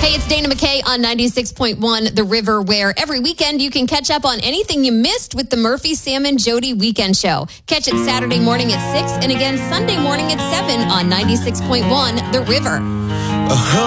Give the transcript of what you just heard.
Hey, it's Dana McKay on 96.1 The River, where every weekend you can catch up on anything you missed with the Murphy, Sam, and Jody Weekend Show. Catch it Saturday morning at 6 and again Sunday morning at 7 on 96.1 The River.